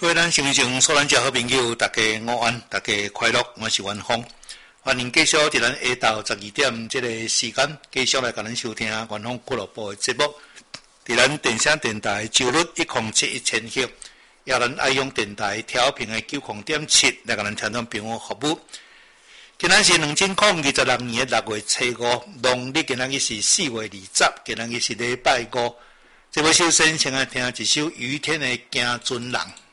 各位咱收听所咱遮好朋友，大家午安，大家快乐，我是元峰，欢迎继续伫咱下昼12点这个时间，继续来甲咱收听元峰俱乐部的节目。伫咱电声电台周日1071000赫，也咱爱用电台调频的90.7来甲咱听众朋友服务。今仔是2026年的6月初5，农历今仔日是4月20，今仔日是礼拜5。这位首先先来听一首于天的《行船人》。